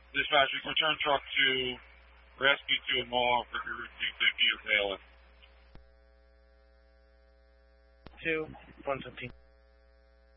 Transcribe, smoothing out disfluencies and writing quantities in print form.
Dispatch, return truck to rescue to a mall for route 250 or Taylor. 2, 115.